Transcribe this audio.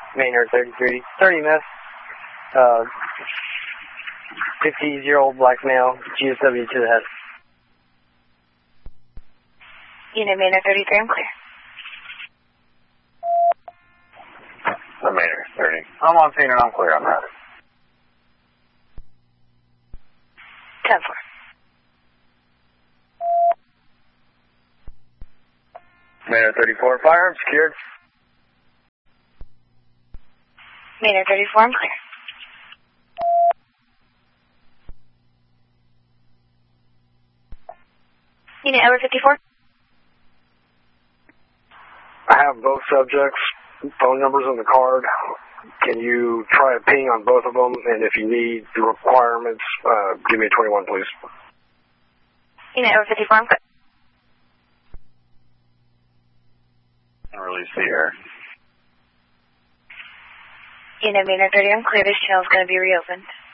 Maynard 33, 30 miss. 50-year-old black male, GSW to the head. Unit Maynard 33, I'm clear. Maynard 30. I'm on scene and I'm clear on that. 10-4. Maynard 34, firearm secured. Maynard 34, I'm clear. Unit Edward 54. I have both subjects' phone numbers on the card. Can you try a ping on both of them? And if you need the requirements, give me a 21, please. Unit Edward 54, I'm clear. I'll release the air. Unit Maynard 30, I'm clear. This channel is going to be reopened.